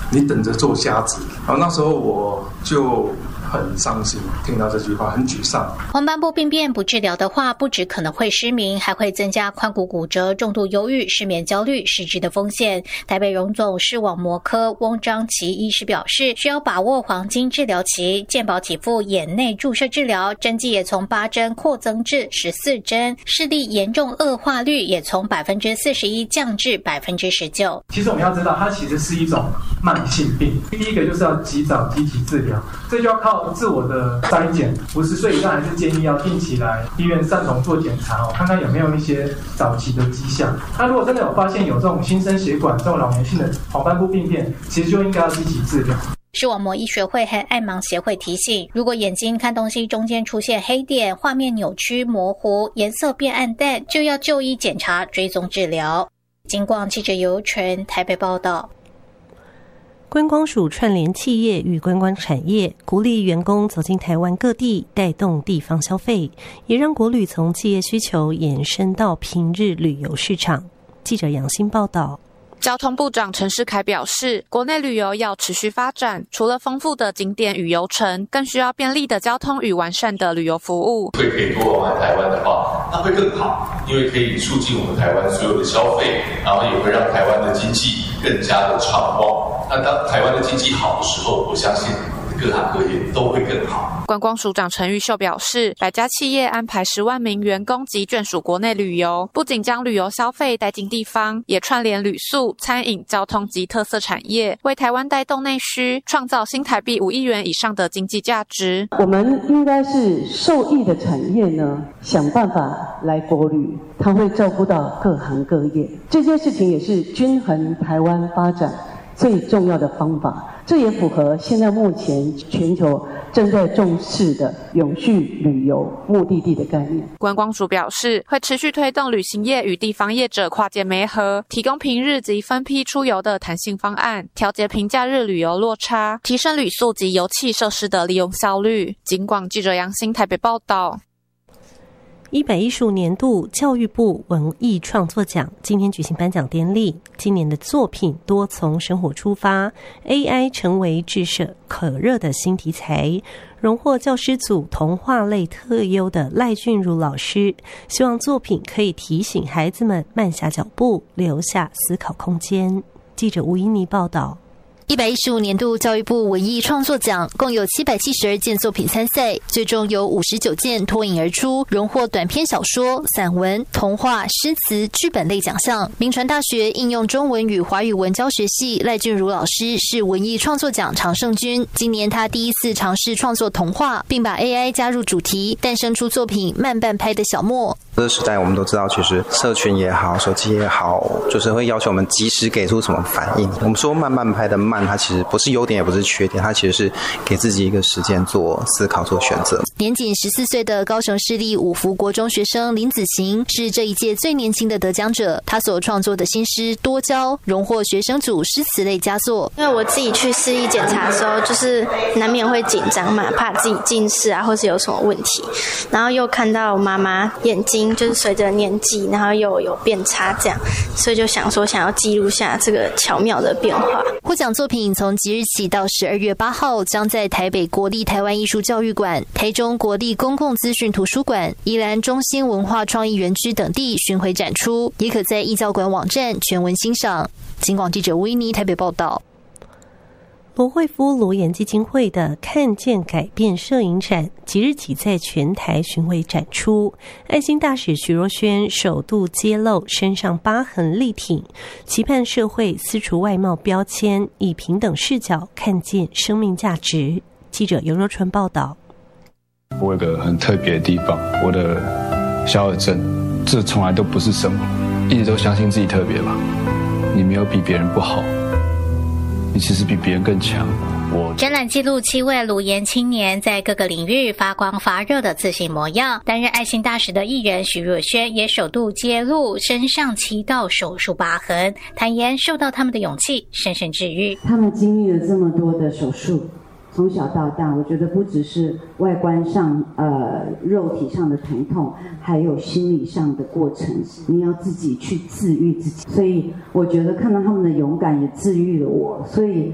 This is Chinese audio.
你等着做瞎子。然后那时候我就很伤心，听到这句话很沮丧。 黄斑部病变不治疗的话，不只可能会失明，还会增加髋骨骨折、重度忧郁、失眠焦虑、失智的风险。台北荣总视网膜科翁章琪医师表示，需要把握黄金治疗期，健保给付眼内注射治疗，针剂也从8针扩增至14针，视力严重恶化率也从41%降至19%。 其实我们要知道，它其实是一种慢性病。第一个就是要及早积极治疗，这就要靠自我的筛检。50岁以上还是建议要定期来医院三重做检查，看看有没有一些早期的迹象。那如果真的有发现有这种新生血管、这种老年性的黄斑部病变，其实就应该要积极治疗。 视网膜医学会和爱盲协会提醒，如果眼睛看东西中间出现黑点、画面扭曲模糊、颜色变暗淡，就要就医检查追踪治疗。警广记者尤纯台北报道。 观光署串联企业与观光产业，鼓励员工走进台湾各地，带动地方消费，也让国旅从企业需求延伸到平日旅游市场。记者杨欣报道。 交通部长陈世凯表示，国内旅游要持续发展，除了丰富的景点与游程，更需要便利的交通与完善的旅游服务。 可以多来台湾的话，那会更好，因为可以促进我们台湾所有的消费，然后也会让台湾的经济更加的畅旺。那当台湾的经济好的时候，我相信各行各业都会更好。 观光署长陈玉秀表示，100家企业安排10万名员工及眷属国内旅游，不仅将旅游消费带进地方，也串联旅宿、餐饮、交通及特色产业，为台湾带动内需，创造新台币5亿元以上的经济价值。 我们应该是受益的产业呢，想办法来国旅，它会照顾到各行各业。这件事情也是均衡台湾发展最重要的方法，这也符合现在目前全球正在重视的永续旅游目的地的概念。 观光署表示，会持续推动旅行业与地方业者跨界媒合，提供平日及分批出游的弹性方案，调节平假日旅游落差，提升旅宿及游憩设施的利用效率。警广记者杨欣台北报道。 115年度教育部文艺创作奖今天举行颁奖典礼，今年的作品多从生活出发， AI 成为炙手可热的新题材。荣获教师组童话类特优的赖俊如老师，希望作品可以提醒孩子们慢下脚步，留下思考空间。记者吴依妮报道。 115年度教育部文艺创作奖共有772件作品参赛，最终有59件脱颖而出，荣获短篇小说、散文、童话、诗词、剧本类奖项。铭传大学应用中文与华语文教学系赖俊如老师是文艺创作奖常胜军，今年他第一次尝试创作童话，并把 AI 加入主题，诞生出作品《慢半拍的小莫》。 这个时代我们都知道，其实社群也好，手机也好，就是会要求我们及时给出什么反应。我们说慢半拍的慢，它其实不是优点也不是缺点，它其实是给自己一个时间做思考做选择。 年仅14岁的高雄市立五福国中学生林子晴是这一届最年轻的得奖者，他所创作的新诗多娇荣获学生组诗词类佳作。 因为我自己去视力检查的时候，就是难免会紧张嘛，怕自己近视啊或是有什么问题，然后又看到我妈妈眼睛就是随着年纪然后又有变差这样，所以就想说想要记录下这个巧妙的变化。 获奖作品从即日起到12月8号将在台北国立台湾艺术教育馆、台中国立公共资讯图书馆、宜兰中心文化创意园区等地巡回展出，也可在艺教馆网站全文欣赏。警广记者维尼台北报道。 罗慧夫罗颜基金会的看见改变摄影展即日起在全台巡回展出，爱心大使徐若瑄首度揭露身上疤痕力挺，期盼社会撕除外貌标签，以平等视角看见生命价值。记者尤若春报道。 我有个很特别的地方，我的小耳症，这从来都不是什么，一直都相信自己特别吧。你没有比别人不好，你其实比别人更强。 展览记录7位鲁颜青年在各个领域发光发热的自信模样。担任爱心大使的艺人徐若瑄也首度揭露身上7道手术疤痕，坦言受到他们的勇气深深治愈。 他们经历了这么多的手术，从小到大，我觉得不只是外观上肉体上的疼痛，还有心理上的过程，你要自己去治愈自己。所以我觉得看到他们的勇敢也治愈了我，所以